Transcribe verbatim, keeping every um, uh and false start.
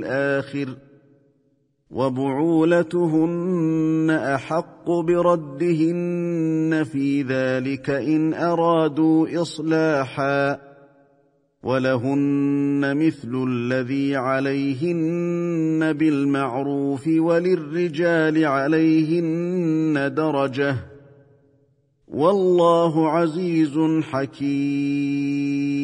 الآخر وبعولتهن أحق بردهن في ذلك إن أرادوا إصلاحا ولهن مثل الذي عليهن بالمعروف وللرجال عليهن درجة والله عزيز حكيم.